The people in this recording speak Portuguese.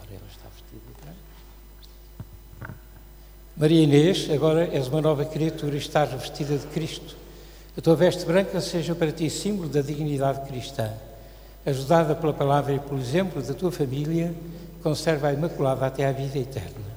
ela está vestida de branco. Maria Inês, agora és uma nova criatura e estás revestida de Cristo. A tua veste branca seja para ti símbolo da dignidade cristã. Ajudada pela palavra e pelo exemplo da tua família, conserva a Imaculada até à vida eterna.